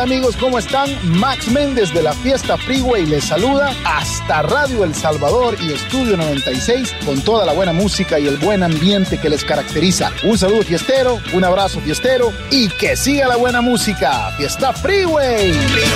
amigos? ¿Cómo están? Max Méndez de la Fiesta Freeway les saluda hasta Radio El Salvador y Estudio 96 con toda la buena música y el buen ambiente que les caracteriza. Un saludo fiestero, un abrazo fiestero y que siga la buena música. Fiesta Freeway.